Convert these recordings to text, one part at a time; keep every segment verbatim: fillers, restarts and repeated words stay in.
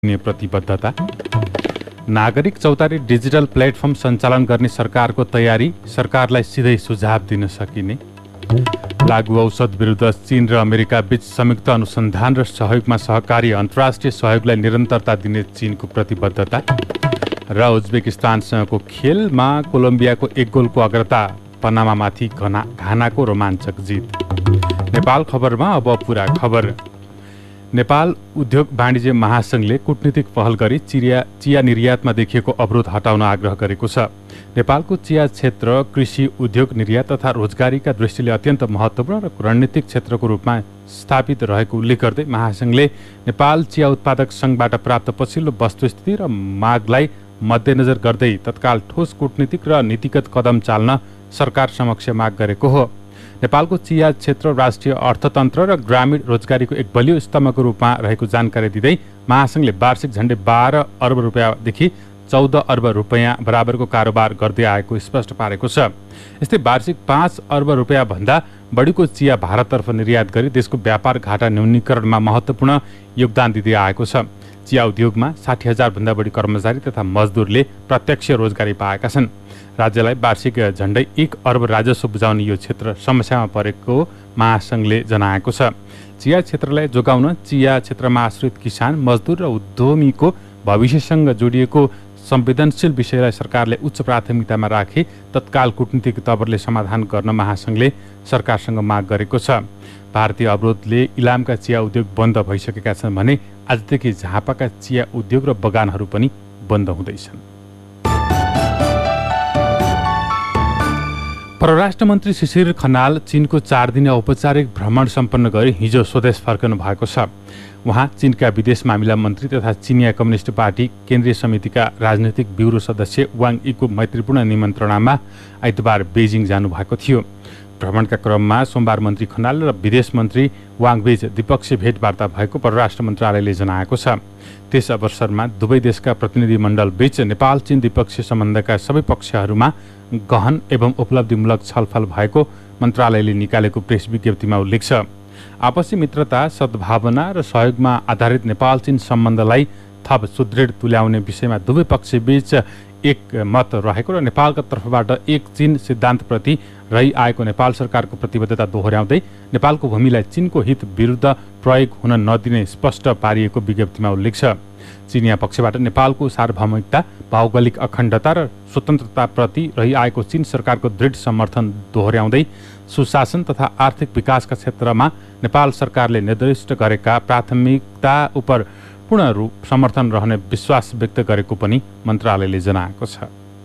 प्रतिबद्धता। नागरिक चौतारी डिजिटल प्लेटफर्म सञ्चालन गर्ने सरकारको तयारी, सरकारलाई सिधै सुझाव दिन सकिने। लागु औषध विरुद्ध चीन र अमेरिका बीच संयुक्त अनुसन्धान र सहयोगमा सहकारी अन्तर्राष्ट्रिय सहयोगलाई निरन्तरता दिने चीनको प्रतिबद्धता। र उज्बेकिस्तानसँगको खेलमा कोलम्बियाको एक गोलको अग्रता, पनामामाथि घना घानाको रोमाञ्चक जित। नेपाल खबरमा अब पुरा खबर। नेपाल उद्योग वाणिज्य महासंघले कूटनीतिक पहल गरी चिया चिया निर्यातमा देखिएको अवरोध हटाउन आग्रह गरेको छ। नेपालको चिया क्षेत्र कृषि, उद्योग, निर्यात तथा रोजगारीका दृष्टिले अत्यन्त महत्त्वपूर्ण र रणनीतिक क्षेत्रको रूपमा स्थापित रहेको उल्लेख गर्दै महासंघले नेपाल चिया उत्पादक सङ्घबाट प्राप्त पछिल्लो वस्तुस्थिति र मागलाई मध्यनजर गर्दै तत्काल ठोस कूटनीतिक र नीतिगत कदम चाल्न सरकार समक्ष माग गरेको हो। नेपालको चिया क्षेत्र राष्ट्रिय अर्थतन्त्र र ग्रामीण रोजगारीको एक बलियो स्तम्भको रूपमा रहेको जानकारी दिँदै महासंघले वार्षिक झण्डै बाह्र अर्ब रुपियाँदेखि चौध अर्ब रुपियाँ बराबरको कारोबार गर्दै आएको स्पष्ट पारेको छ। यस्तै वार्षिक पाँच अर्ब रुपियाँ भन्दा बढीको चिया भारततर्फ निर्यात गरी देशको व्यापार घाटा न्यूनीकरणमा महत्त्वपूर्ण योगदान दिँदै आएको छ। चिया उद्योगमा साठी हजार भन्दा बढी कर्मचारी तथा मजदुरले प्रत्यक्ष रोजगारी पाएका छन्। राज्यलाई वार्षिक झण्डै एक अर्ब राजस्व बुझाउने यो क्षेत्र समस्यामा परेको महासंघले जनाएको छ। चिया क्षेत्रलाई जोगाउन चिया क्षेत्रमा आश्रित किसान, मजदुर र उद्यमीको भविष्यसँग जोडिएको संवेदनशील विषयलाई सरकारले उच्च प्राथमिकतामा राखी तत्काल कूटनीतिक तवरले समाधान गर्न महासंघले सरकारसँग माग गरेको छ। भारतीय अवरोधले इलामका चिया उद्योग बन्द भइसकेका छन् भने आजदेखि झापाका चिया उद्योग र बगानहरू पनि बन्द हुँदैछन्। परराष्ट्र मन्त्री शिशिर खनाल चीनको चार दिने औपचारिक भ्रमण सम्पन्न गरी हिजो स्वदेश फर्कनु भएको छ। उहाँ चीनका विदेश मामिला मन्त्री तथा चिनिया कम्युनिस्ट पार्टी केन्द्रीय समितिका राजनैतिक ब्युरो सदस्य वाङ यीको मैत्रीपूर्ण निमन्त्रणामा आइतबार बेजिङ जानुभएको थियो। भ्रमणका क्रममा सोमबार मन्त्री खनाल र विदेश मन्त्री वाङबीच द्विपक्षीय भेटवार्ता भएको परराष्ट्र मन्त्रालयले जनाएको छ। त्यस अवसरमा दुवै देशका प्रतिनिधिमण्डल बीच नेपाल चीन द्विपक्षीय सम्बन्धका सबै पक्षहरूमा गहन एवं उपलब्धिमूलक छलफल भएको मन्त्रालयले निकालेको प्रेस विज्ञप्तिमा उल्लेख छ। आपसी मित्रता, सद्भावना र सहयोगमा आधारित नेपाल चीन सम्बन्धलाई थप सुदृढ तुल्याउने विषयमा दुवै पक्षबीच एक मत रहेको र नेपालका तर्फबाट एक चीन सिद्धान्तप्रति रही आएको नेपाल सरकारको प्रतिबद्धता दोहोर्याउँदै नेपालको भूमिलाई चीनको हित विरुद्ध प्रयोग हुन नदिने स्पष्ट पारिएको विज्ञप्तिमा उल्लेख छ। चिनिया पक्षबाट नेपालको सार्वभौमिकता, भौगोलिक अखण्डता र स्वतन्त्रताप्रति रही आएको चीन सरकारको दृढ समर्थन दोहोर्याउँदै सुशासन तथा आर्थिक विकासका क्षेत्रमा नेपाल सरकारले निर्दिष्ट गरेका प्राथमिकता उप पूर्ण रूप समर्थन रहने विश्वास व्यक्त गरेको पनि मन्त्रालयले जनाएको छ।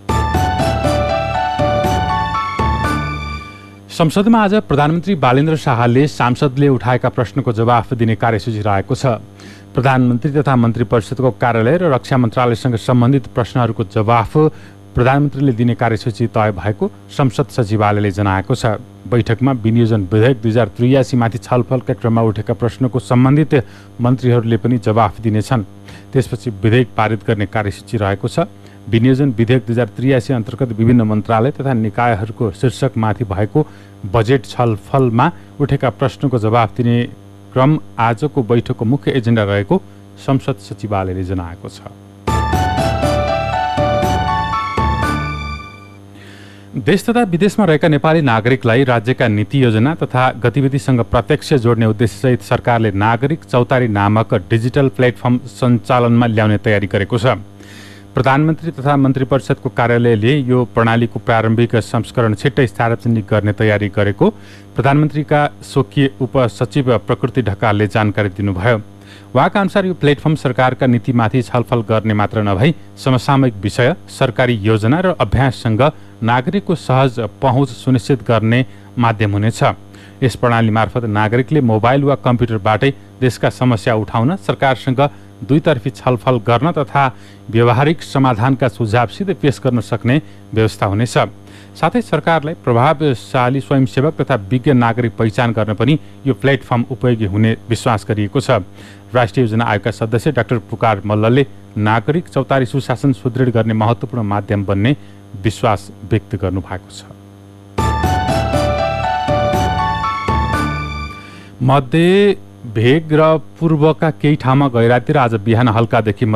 संसदमा आज प्रधानमन्त्री बालेन्द्र शाहले सांसदले उठाएका प्रश्नको जवाफ दिने कार्यसूची रहेको छ। प्रधानमन्त्री तथा मन्त्री परिषदको कार्यालय र रक्षा मन्त्रालयसँग सम्बन्धित प्रश्नहरूको जवाफ प्रधानमन्त्रीले दिने कार्यसूची तय भएको संसद सचिवालयले जनाएको छ। बैठकमा विनियोजन विधेयक दुई हजार त्रियासी माथि छलफलका क्रममा उठेका प्रश्नको सम्बन्धित मन्त्रीहरूले पनि जवाफ दिनेछन्। त्यसपछि विधेयक पारित गर्ने कार्यसूची रहेको छ। विनियोजन विधेयक दुई हजार त्रियासी अन्तर्गत विभिन्न मन्त्रालय तथा निकायहरूको शीर्षकमाथि भएको बजेट छलफलमा उठेका प्रश्नको जवाफ दिने क्रम आजको बैठकको मुख्य एजेन्डा रहेको संसद सचिवालयले जनाएको छ। देश तथा विदेशमा रहेका नेपाली नागरिकलाई राज्यका नीति योजना तथा गतिविधिसँग प्रत्यक्ष जोड्ने उद्देश्यसहित सरकारले नागरिक चौतारी नामक डिजिटल प्लेटफर्म सञ्चालनमा ल्याउने तयारी गरेको छ। प्रधानमन्त्री तथा मन्त्री परिषदको कार्यालयले यो प्रणालीको प्रारम्भिक संस्करण छिट्टै सार्वजनिक गर्ने तयारी गरेको प्रधानमन्त्रीका स्वकीय उपसचिव प्रकृति ढकालले जानकारी दिनुभयो। उहाँका अनुसार यो प्लेटफर्म सरकारका नीतिमाथि छलफल गर्ने मात्र नभई समसामयिक विषय, सरकारी योजना र अभ्याससँग नागरिकको सहज पहुँच सुनिश्चित गर्ने माध्यम हुनेछ। यस प्रणाली मार्फत नागरिकले मोबाइल वा कम्प्युटरबाटै देशका समस्या उठाउन, सरकारसँग दुईतर्फी छलफल गर्न तथा व्यवहारिक समाधानका सुझाव सिधै पेश गर्न सक्ने व्यवस्था हुनेछ। साथै सरकारलाई प्रभावशाली स्वयंसेवक तथा विज्ञ नागरिक पहिचान गर्न पनि यो प्लेटफर्म उपयोगी हुने विश्वास गरिएको छ। राष्ट्रिय योजना आयोगका सदस्य डाक्टर पुकार मल्लले नागरिक चौतारी सुशासन सुदृढ गर्ने महत्त्वपूर्ण माध्यम बन्ने विश्वास व्यक्त गर्नु भएको छ। मध्य भेग र पूर्वका केही ठाउँमा गैराती र आज बिहान हल्कादेखि